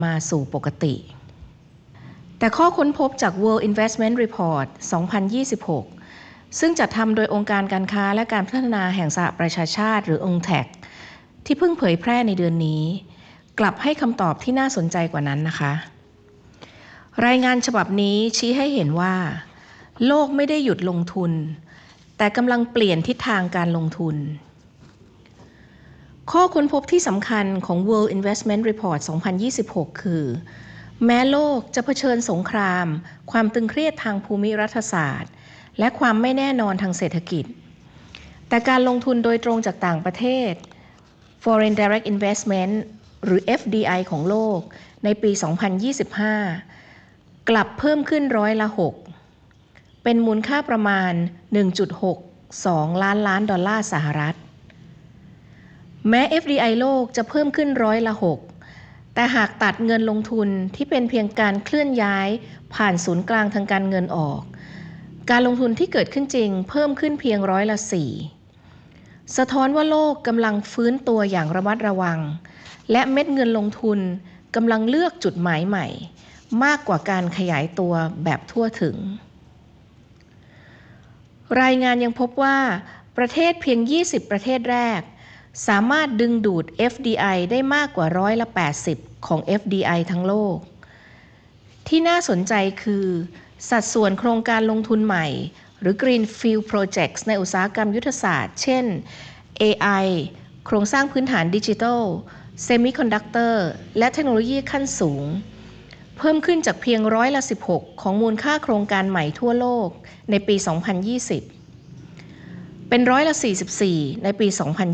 มาสู่ปกติแต่ข้อค้นพบจาก World Investment Report 2026 ซึ่งจัดทำโดยองค์การการค้าและการพัฒนาแห่งสหประชาชาติหรือ UNCTAD ที่เพิ่งเผยแพร่ในเดือนนี้กลับให้คำตอบที่น่าสนใจกว่านั้นนะคะรายงานฉบับนี้ชี้ให้เห็นว่าโลกไม่ได้หยุดลงทุนแต่กำลังเปลี่ยนทิศทางการลงทุนข้อค้นพบที่สำคัญของ World Investment Report 2026 คือแม้โลกจะเผชิญสงครามความตึงเครียดทางภูมิรัฐศาสตร์และความไม่แน่นอนทางเศรษฐกิจแต่การลงทุนโดยตรงจากต่างประเทศ Foreign Direct Investment หรือ FDI ของโลกในปี 2025 กลับเพิ่มขึ้น6%เป็นมูลค่าประมาณ 1.62 ล้านดอลลาร์สหรัฐแม้ FDI โลกจะเพิ่มขึ้น6%แต่หากตัดเงินลงทุนที่เป็นเพียงการเคลื่อนย้ายผ่านศูนย์กลางทางการเงินออกการลงทุนที่เกิดขึ้นจริงเพิ่มขึ้นเพียง4%สะท้อนว่าโลกกำลังฟื้นตัวอย่างระมัดระวังและเม็ดเงินลงทุนกำลังเลือกจุดหมายใหม่มากกว่าการขยายตัวแบบทั่วถึงรายงานยังพบว่าประเทศเพียง20ประเทศแรกสามารถดึงดูด FDI ได้มากกว่า80%ของ FDI ทั้งโลกที่น่าสนใจคือสัดส่วนโครงการลงทุนใหม่หรือ Greenfield Projects ในอุตสาหกรรมยุทธศาสตร์เช่น AI โครงสร้างพื้นฐานดิจิทัล Semiconductor และเทคโนโลยีขั้นสูงเพิ่มขึ้นจากเพียง16%ของมูลค่าโครงการใหม่ทั่วโลกในปี 2020 เป็น44%ในปี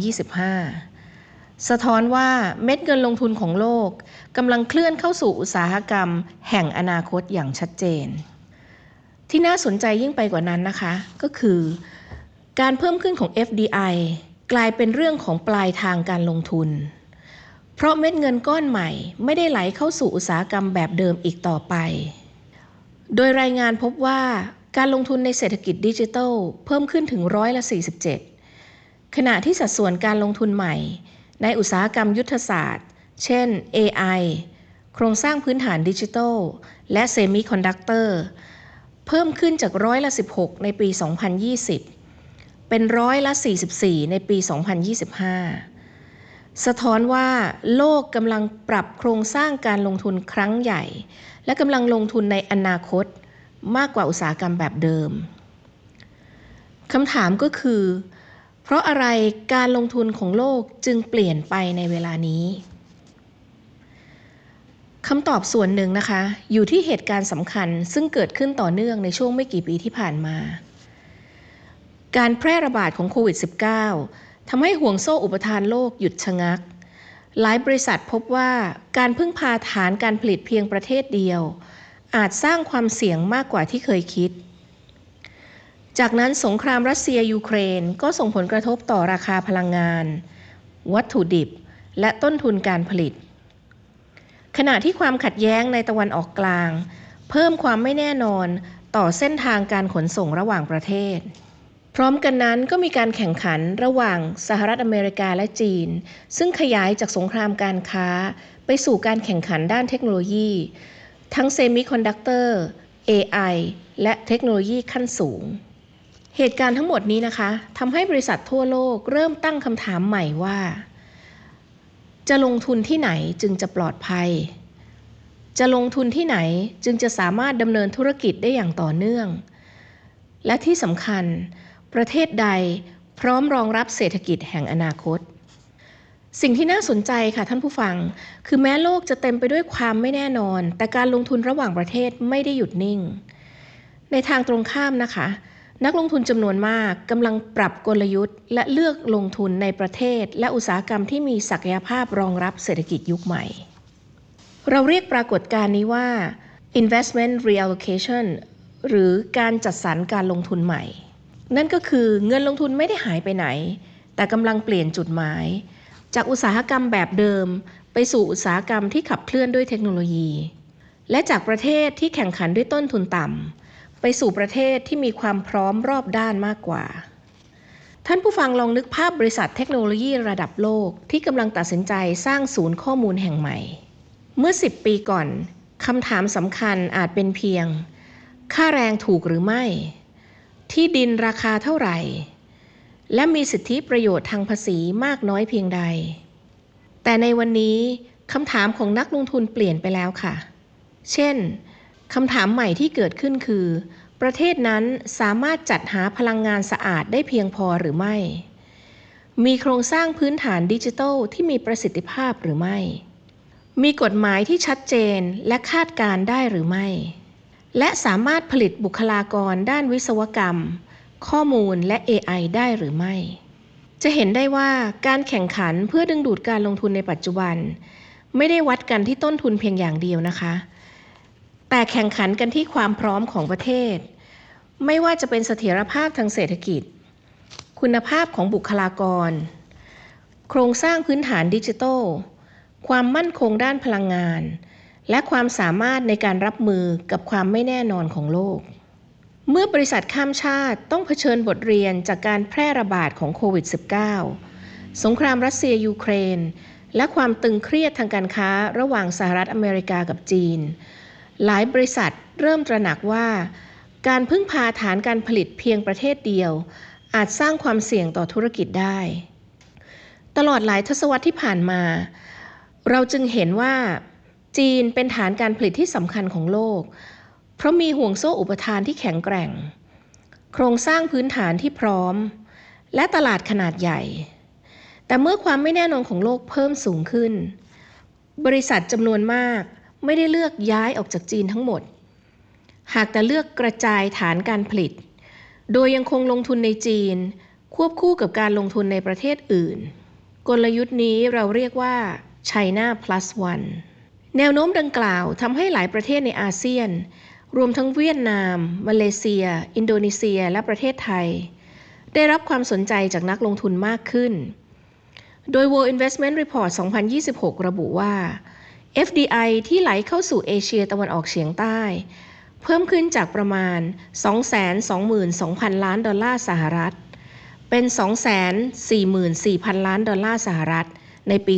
2025 สะท้อนว่าเม็ดเงินลงทุนของโลกกำลังเคลื่อนเข้าสู่อุตสาหกรรมแห่งอนาคตอย่างชัดเจนที่น่าสนใจยิ่งไปกว่านั้นนะคะก็คือการเพิ่มขึ้นของ FDI กลายเป็นเรื่องของปลายทางการลงทุนเพราะเม็ดเงินก้อนใหม่ไม่ได้ไหลเข้าสู่อุตสาหกรรมแบบเดิมอีกต่อไปโดยรายงานพบว่าการลงทุนในเศรษฐกิจดิจิทัลเพิ่มขึ้นถึง47%ขณะที่สัดส่วนการลงทุนใหม่ในอุตสาหกรรมยุทธศาสตร์เช่น AI โครงสร้างพื้นฐานดิจิทัลและเซมิคอนดักเตอร์เพิ่มขึ้นจาก16%ในปี 2020 เป็น44%ในปี 2025 สะท้อนว่าโลกกำลังปรับโครงสร้างการลงทุนครั้งใหญ่และกำลังลงทุนในอนาคตมากกว่าอุตสาหกรรมแบบเดิมคำถามก็คือเพราะอะไรการลงทุนของโลกจึงเปลี่ยนไปในเวลานี้คำตอบส่วนหนึ่งนะคะอยู่ที่เหตุการณ์สำคัญซึ่งเกิดขึ้นต่อเนื่องในช่วงไม่กี่ปีที่ผ่านมาการแพร่ระบาดของโควิด -19 ทำให้ห่วงโซ่อุปทานโลกหยุดชะงักหลายบริษัทพบว่าการพึ่งพาฐานการผลิตเพียงประเทศเดียวอาจสร้างความเสี่ยงมากกว่าที่เคยคิดจากนั้นสงครามรัสเซียยูเครนก็ส่งผลกระทบต่อราคาพลังงานวัตถุดิบและต้นทุนการผลิตขณะที่ความขัดแย้งในตะวันออกกลางเพิ่มความไม่แน่นอนต่อเส้นทางการขนส่งระหว่างประเทศพร้อมกันนั้นก็มีการแข่งขันระหว่างสหรัฐอเมริกาและจีนซึ่งขยายจากสงครามการค้าไปสู่การแข่งขันด้านเทคโนโลยีทั้งเซมิคอนดักเตอร์ AI และเทคโนโลยีขั้นสูงเหตุการณ์ทั้งหมดนี้นะคะทำให้บริษัททั่วโลกเริ่มตั้งคำถามใหม่ว่าจะลงทุนที่ไหนจึงจะปลอดภัยจะลงทุนที่ไหนจึงจะสามารถดำเนินธุรกิจได้อย่างต่อเนื่องและที่สำคัญประเทศใดพร้อมรองรับเศรษฐกิจแห่งอนาคตสิ่งที่น่าสนใจค่ะท่านผู้ฟังคือแม้โลกจะเต็มไปด้วยความไม่แน่นอนแต่การลงทุนระหว่างประเทศไม่ได้หยุดนิ่งในทางตรงข้ามนะคะนักลงทุนจำนวนมากกำลังปรับกลยุทธ์และเลือกลงทุนในประเทศและอุตสาหกรรมที่มีศักยภาพรองรับเศรษฐกิจยุคใหม่เราเรียกปรากฏการณ์นี้ว่า investment reallocation หรือการจัดสรรการลงทุนใหม่นั่นก็คือเงินลงทุนไม่ได้หายไปไหนแต่กำลังเปลี่ยนจุดหมายจากอุตสาหกรรมแบบเดิมไปสู่อุตสาหกรรมที่ขับเคลื่อนด้วยเทคโนโลยีและจากประเทศที่แข่งขันด้วยต้นทุนต่ำไปสู่ประเทศที่มีความพร้อมรอบด้านมากกว่าท่านผู้ฟังลองนึกภาพบริษัทเทคโนโลยีระดับโลกที่กำลังตัดสินใจสร้างศูนย์ข้อมูลแห่งใหม่เมื่อ10 ปีก่อนคำถามสำคัญอาจเป็นเพียงค่าแรงถูกหรือไม่ที่ดินราคาเท่าไหร่และมีสิทธิประโยชน์ทางภาษีมากน้อยเพียงใดแต่ในวันนี้คำถามของนักลงทุนเปลี่ยนไปแล้วค่ะเช่นคำถามใหม่ที่เกิดขึ้นคือประเทศนั้นสามารถจัดหาพลังงานสะอาดได้เพียงพอหรือไม่มีโครงสร้างพื้นฐานดิจิทัลที่มีประสิทธิภาพหรือไม่มีกฎหมายที่ชัดเจนและคาดการณ์ได้หรือไม่และสามารถผลิตบุคลากรด้านวิศวกรรมข้อมูลและ AI ได้หรือไม่จะเห็นได้ว่าการแข่งขันเพื่อดึงดูดการลงทุนในปัจจุบันไม่ได้วัดกันที่ต้นทุนเพียงอย่างเดียวนะคะแต่แข่งขันกันที่ความพร้อมของประเทศไม่ว่าจะเป็นเสถียรภาพทางเศรษฐกิจคุณภาพของบุคลากรโครงสร้างพื้นฐานดิจิทัลความมั่นคงด้านพลังงานและความสามารถในการรับมือกับความไม่แน่นอนของโลกเมื่อบริษัทข้ามชาติต้องเผชิญบทเรียนจากการแพร่ระบาดของโควิด -19 สงครามรัสเซียยูเครนและความตึงเครียดทางการค้าระหว่างสหรัฐอเมริกากับจีนหลายบริษัทเริ่มตระหนักว่าการพึ่งพาฐานการผลิตเพียงประเทศเดียวอาจสร้างความเสี่ยงต่อธุรกิจได้ตลอดหลายทศวรรษที่ผ่านมาเราจึงเห็นว่าจีนเป็นฐานการผลิตที่สำคัญของโลกเพราะมีห่วงโซ่อุปทานที่แข็งแกร่งโครงสร้างพื้นฐานที่พร้อมและตลาดขนาดใหญ่แต่เมื่อความไม่แน่นอนของโลกเพิ่มสูงขึ้นบริษัทจำนวนมากไม่ได้เลือกย้ายออกจากจีนทั้งหมดหากแต่เลือกกระจายฐานการผลิตโดยยังคงลงทุนในจีนควบคู่กับการลงทุนในประเทศอื่นกลยุทธ์นี้เราเรียกว่า China Plus One แนวโน้มดังกล่าวทำให้หลายประเทศในอาเซียนรวมทั้งเวียดนามมาเลเซียอินโดนีเซียและประเทศไทยได้รับความสนใจจากนักลงทุนมากขึ้นโดย World Investment Report 2026 ระบุว่า FDI ที่ไหลเข้าสู่เอเชียตะวันออกเฉียงใต้เพิ่มขึ้นจากประมาณ 222,000 ล้านดอลลาร์สหรัฐเป็น 244,000 ล้านดอลลาร์สหรัฐในปี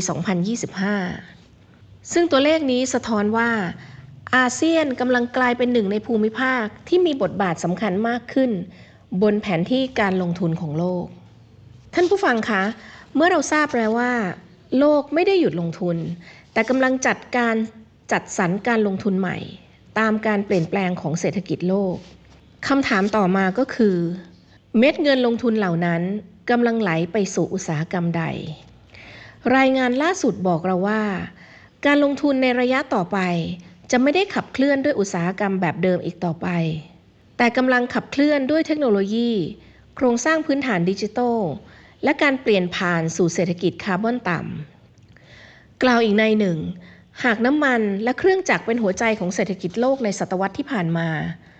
2025 ซึ่งตัวเลขนี้สะท้อนว่าอาเซียนกำลังกลายเป็นหนึ่งในภูมิภาคที่มีบทบาทสำคัญมากขึ้นบนแผนที่การลงทุนของโลกท่านผู้ฟังคะเมื่อเราทราบแล้วว่าโลกไม่ได้หยุดลงทุนแต่กำลังจัดสรรการลงทุนใหม่ตามการเปลี่ยนแปลงของเศรษฐกิจโลกคำถามต่อมาก็คือเม็ดเงินลงทุนเหล่านั้นกำลังไหลไปสู่อุตสาหกรรมใดรายงานล่าสุดบอกเราว่าการลงทุนในระยะต่อไปจะไม่ได้ขับเคลื่อนด้วยอุตสาหกรรมแบบเดิมอีกต่อไปแต่กำลังขับเคลื่อนด้วยเทคโนโลยีโครงสร้างพื้นฐานดิจิทัลและการเปลี่ยนผ่านสู่เศรษฐกิจคาร์บอนต่ำกล่าวอีกในหนึ่งหากน้ำมันและเครื่องจักรเป็นหัวใจของเศรษฐกิจโลกในศตวรรษที่ผ่านมา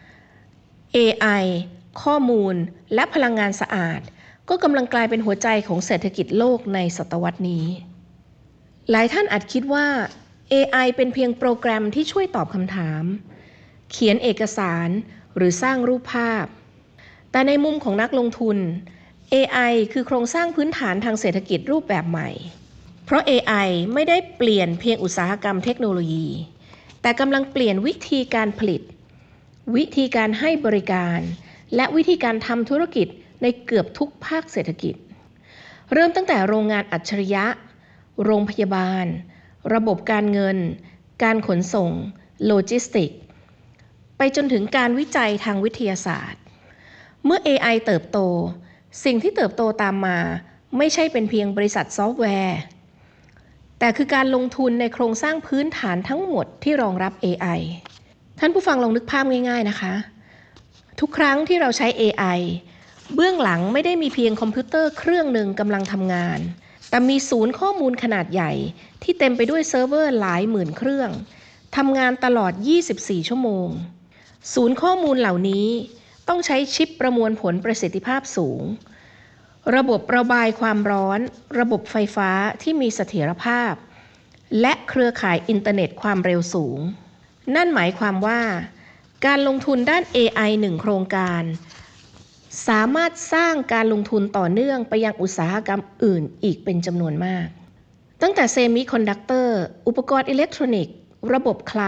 AI ข้อมูลและพลังงานสะอาดก็กำลังกลายเป็นหัวใจของเศรษฐกิจโลกในศตวรรษนี้หลายท่านอาจคิดว่า AI เป็นเพียงโปรแกรมที่ช่วยตอบคำถามเขียนเอกสารหรือสร้างรูปภาพแต่ในมุมของนักลงทุน AI คือโครงสร้างพื้นฐานทางเศรษฐกิจรูปแบบใหม่เพราะ AI ไม่ได้เปลี่ยนเพียงอุตสาหกรรมเทคโนโลยีแต่กำลังเปลี่ยนวิธีการผลิตวิธีการให้บริการและวิธีการทำธุรกิจในเกือบทุกภาคเศรษฐกิจเริ่มตั้งแต่โรงงานอัจฉริยะโรงพยาบาลระบบการเงินการขนส่งโลจิสติกส์ไปจนถึงการวิจัยทางวิทยาศาสตร์เมื่อ AI เติบโตสิ่งที่เติบโตตามมาไม่ใช่เป็นเพียงบริษัทซอฟต์แวร์แต่คือการลงทุนในโครงสร้างพื้นฐานทั้งหมดที่รองรับ AI ท่านผู้ฟังลองนึกภาพง่ายๆนะคะทุกครั้งที่เราใช้ AI เบื้องหลังไม่ได้มีเพียงคอมพิวเตอร์เครื่องหนึ่งกำลังทำงานแต่มีศูนย์ข้อมูลขนาดใหญ่ที่เต็มไปด้วยเซิร์ฟเวอร์หลายหมื่นเครื่องทำงานตลอด24ชั่วโมงศูนย์ข้อมูลเหล่านี้ต้องใช้ชิปประมวลผลประสิทธิภาพสูงระบบระบายความร้อนระบบไฟฟ้าที่มีเสถียรภาพและเครือข่ายอินเทอร์เน็ตความเร็วสูงนั่นหมายความว่าการลงทุนด้าน AI 1 โครงการสามารถสร้างการลงทุนต่อเนื่องไปยังอุตสาหกรรมอื่นอีกเป็นจำนวนมากตั้งแต่เซมิคอนดักเตอร์อุปกรณ์อิเล็กทรอนิกส์ระบบคล